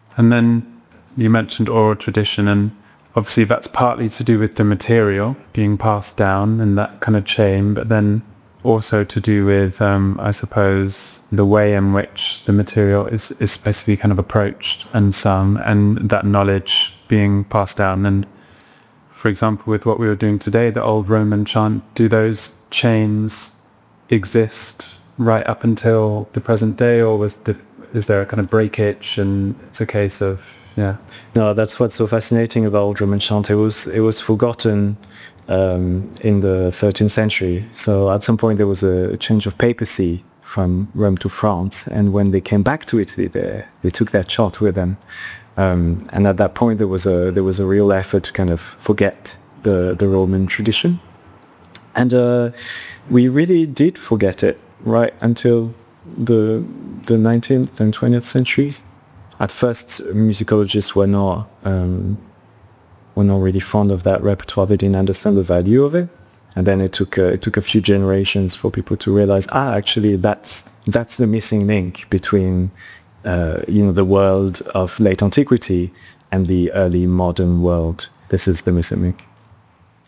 And then you mentioned oral tradition, and obviously that's partly to do with the material being passed down and that kind of chain, but then also to do with, I suppose, the way in which the material is supposed to be kind of approached and sung, and that knowledge being passed down. And for example, with what we were doing today, the old Roman chant, do those chains exist right up until the present day, or is there a kind of breakage and it's a case of, yeah? No, that's what's so fascinating about old Roman chant. It was forgotten in the 13th century. So at some point there was a change of papacy from Rome to France, and when they came back to Italy, they took that chant with them. And at that point there was a real effort to kind of forget the Roman tradition, and we really did forget it right until the 19th and 20th centuries. At first, musicologists were not really fond of that repertoire. They didn't understand the value of it, and then it took a few generations for people to realize, actually, that's the missing link between the world of late antiquity and the early modern world. This is the missing link.